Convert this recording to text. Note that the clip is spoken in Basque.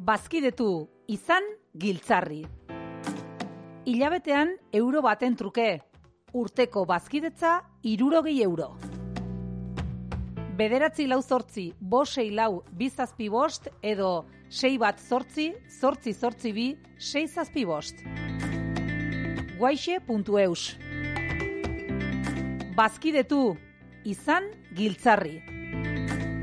Bazkidetu, izan giltzarri. Hilabetean euro baten truke. Urteko bazkidetza 60 euro. 9-4-5-6-4-2 edo 6-1-8-8-2-6-2. Guaixe.eus. Bazkidetu, izan giltzarri.